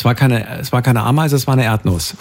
war keine Ameise, es war eine Erdnuss.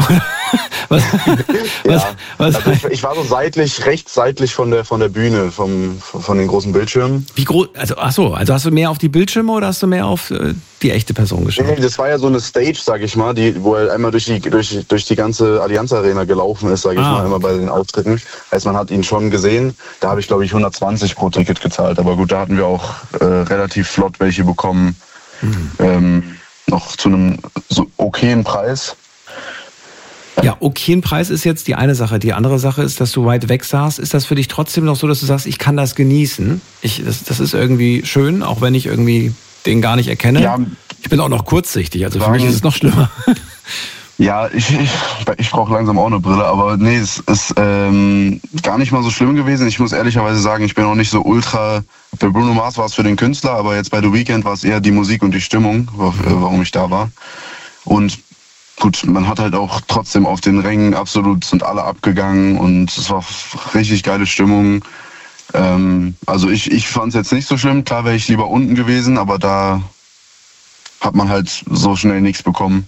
Also ich war so rechts seitlich von der Bühne, von den großen Bildschirmen. Wie groß? Also hast du mehr auf die Bildschirme oder hast du mehr auf die echte Person geschaut? Nee, das war ja so eine Stage, sag ich mal, wo er einmal durch die ganze Allianz Arena gelaufen ist, sag ich mal, immer bei den Auftritten. Heißt, man hat ihn schon gesehen. Da habe ich, glaube ich, 120 pro Ticket gezahlt. Aber gut, da hatten wir auch relativ flott welche bekommen. Noch zu einem so okayen Preis. Ja, okayen Preis ist jetzt die eine Sache. Die andere Sache ist, dass du weit weg saßt. Ist das für dich trotzdem noch so, dass du sagst, ich kann das genießen? Das ist irgendwie schön, auch wenn ich irgendwie den gar nicht erkenne. Ja, ich bin auch noch kurzsichtig, also für mich ist es noch schlimmer. Ja, ich brauche langsam auch eine Brille, aber nee, es ist gar nicht mal so schlimm gewesen. Ich muss ehrlicherweise sagen, ich bin auch nicht so ultra... Bei Bruno Mars war es für den Künstler, aber jetzt bei The Weeknd war es eher die Musik und die Stimmung, warum ich da war. Und gut, man hat halt auch trotzdem auf den Rängen sind alle abgegangen und es war richtig geile Stimmung. Also ich fand es jetzt nicht so schlimm. Klar wäre ich lieber unten gewesen, aber da hat man halt so schnell nichts bekommen.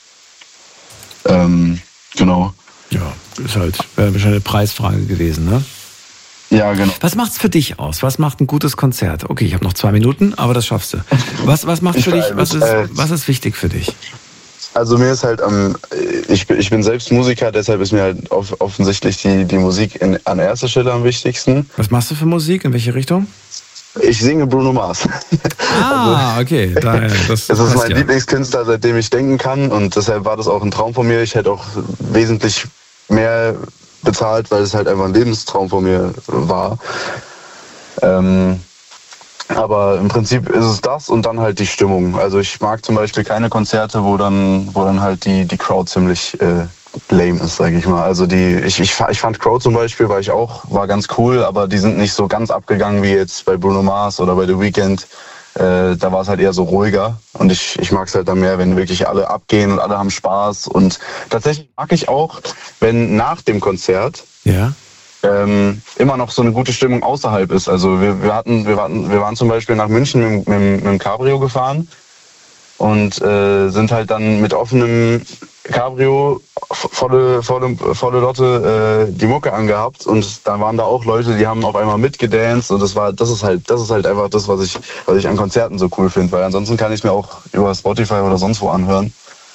Genau. Ja, wäre wahrscheinlich eine Preisfrage gewesen, ne? Ja, genau. Was macht's für dich aus? Was macht ein gutes Konzert? Okay, ich habe noch 2 Minuten, aber das schaffst du. Was macht für dich? Was ist wichtig für dich? Also mir ist halt, ich bin selbst Musiker, deshalb ist mir halt offensichtlich die Musik an erster Stelle am wichtigsten. Was machst du für Musik? In welche Richtung? Ich singe Bruno Mars. Okay. Das ist mein Lieblingskünstler, seitdem ich denken kann, und deshalb war das auch ein Traum von mir. Ich hätte auch wesentlich mehr bezahlt, weil es halt einfach ein Lebenstraum von mir war. Aber im Prinzip ist es das und dann halt die Stimmung. Also ich mag zum Beispiel keine Konzerte, wo dann halt die Crowd ziemlich lame ist, sage ich mal. Also ich fand Crow zum Beispiel, war ganz cool, aber die sind nicht so ganz abgegangen wie jetzt bei Bruno Mars oder bei The Weeknd. Da war es halt eher so ruhiger, und ich mag es halt dann mehr, wenn wirklich alle abgehen und alle haben Spaß. Und tatsächlich mag ich auch, wenn nach dem Konzert immer noch so eine gute Stimmung außerhalb ist. Also wir waren zum Beispiel nach München mit dem Cabrio gefahren und sind halt dann mit offenem Cabrio volle Lotte die Mucke angehabt, und da waren da auch Leute, die haben auf einmal mitgedanced, und das ist halt einfach das, was ich an Konzerten so cool finde, weil ansonsten kann ich mir auch über Spotify oder sonst wo anhören.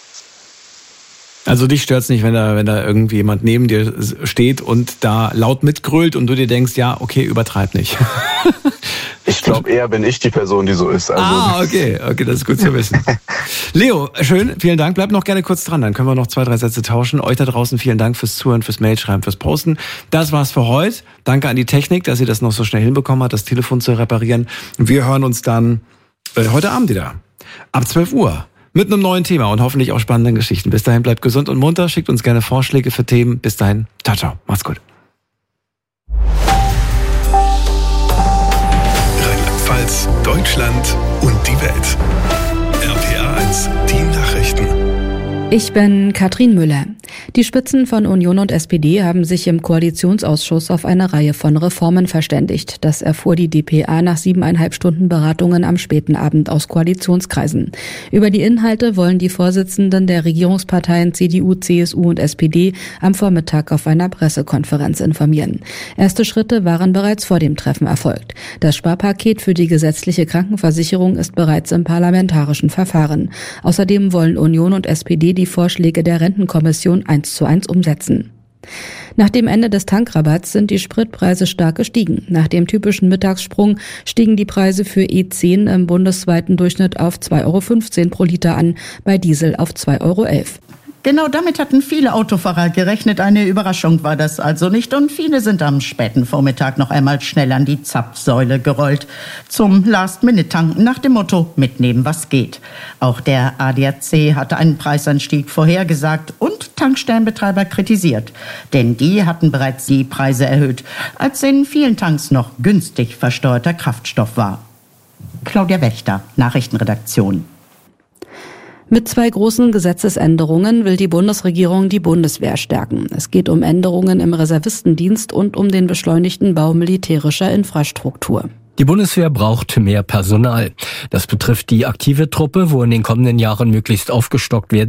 Also dich stört's nicht, wenn da irgendwie jemand neben dir steht und da laut mitgrölt und du dir denkst, ja, okay, übertreib nicht. Ich glaube eher, bin ich die Person, die so ist. Also. Okay, das ist gut zu wissen. Leo, schön, vielen Dank. Bleib noch gerne kurz dran, dann können wir noch 2, 3 Sätze tauschen. Euch da draußen vielen Dank fürs Zuhören, fürs Mailschreiben, fürs Posten. Das war's für heute. Danke an die Technik, dass sie das noch so schnell hinbekommen hat, das Telefon zu reparieren. Wir hören uns dann heute Abend wieder. Ab 12 Uhr. Mit einem neuen Thema und hoffentlich auch spannenden Geschichten. Bis dahin, bleibt gesund und munter. Schickt uns gerne Vorschläge für Themen. Bis dahin, ciao, ciao. Macht's gut. Rheinland-Pfalz, Deutschland und die Welt. RPA 1, die Nachrichten. Ich bin Katrin Müller. Die Spitzen von Union und SPD haben sich im Koalitionsausschuss auf eine Reihe von Reformen verständigt. Das erfuhr die dpa nach 7,5 Stunden Beratungen am späten Abend aus Koalitionskreisen. Über die Inhalte wollen die Vorsitzenden der Regierungsparteien CDU, CSU und SPD am Vormittag auf einer Pressekonferenz informieren. Erste Schritte waren bereits vor dem Treffen erfolgt. Das Sparpaket für die gesetzliche Krankenversicherung ist bereits im parlamentarischen Verfahren. Außerdem wollen Union und SPD die Vorschläge der Rentenkommission 1:1 umsetzen. Nach dem Ende des Tankrabatts sind die Spritpreise stark gestiegen. Nach dem typischen Mittagssprung stiegen die Preise für E10 im bundesweiten Durchschnitt auf 2,15 € pro Liter an, bei Diesel auf 2,11 €. Genau damit hatten viele Autofahrer gerechnet. Eine Überraschung war das also nicht. Und viele sind am späten Vormittag noch einmal schnell an die Zapfsäule gerollt. Zum Last-Minute-Tanken nach dem Motto, mitnehmen was geht. Auch der ADAC hatte einen Preisanstieg vorhergesagt und Tankstellenbetreiber kritisiert. Denn die hatten bereits die Preise erhöht, als in vielen Tanks noch günstig versteuerter Kraftstoff war. Claudia Wächter, Nachrichtenredaktion. Mit 2 großen Gesetzesänderungen will die Bundesregierung die Bundeswehr stärken. Es geht um Änderungen im Reservistendienst und um den beschleunigten Bau militärischer Infrastruktur. Die Bundeswehr braucht mehr Personal. Das betrifft die aktive Truppe, wo in den kommenden Jahren möglichst aufgestockt werden